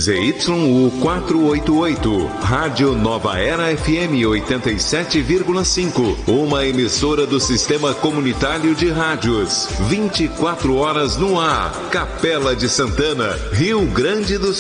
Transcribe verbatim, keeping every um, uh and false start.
Z Y U quatrocentos e oitenta e oito, Rádio Nova Era F M oitenta e sete vírgula cinco, uma emissora do Sistema Comunitário de Rádios, vinte e quatro horas no ar, Capela de Santana, Rio Grande do Sul.